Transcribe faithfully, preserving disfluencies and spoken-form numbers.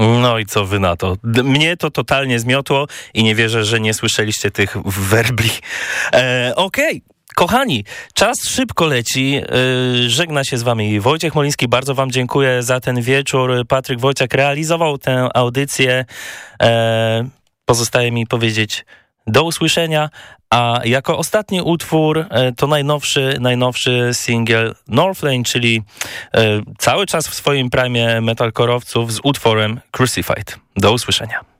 No i co wy na to? D- mnie to totalnie zmiotło i nie wierzę, że nie słyszeliście tych werbli. E, Okej. Okay. Kochani, czas szybko leci. Yy, żegna się z wami Wojciech Moliński. Bardzo wam dziękuję za ten wieczór. Patryk Wojciak realizował tę audycję. Yy, pozostaje mi powiedzieć do usłyszenia. A jako ostatni utwór yy, to najnowszy, najnowszy singiel Northlane, czyli yy, cały czas w swoim prime metalkorowców z utworem Crucified. Do usłyszenia.